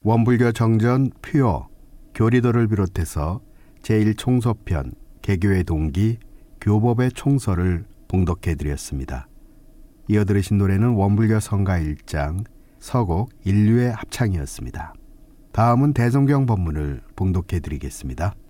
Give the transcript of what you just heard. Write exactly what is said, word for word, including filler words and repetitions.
원불교 정전 퓨어, 교리도를 비롯해서 제일 총서편, 개교의 동기, 교법의 총서를 봉독해드렸습니다. 이어 들으신 노래는 원불교 성가 일 장, 서곡 인류의 합창이었습니다. 다음은 대성경 법문을 봉독해드리겠습니다.